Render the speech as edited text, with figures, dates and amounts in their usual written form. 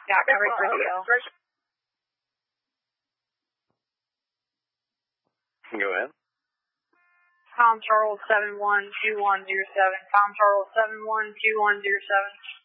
Got coverage for DL. Go ahead. Tom Charles 712107. Tom Charles 712107.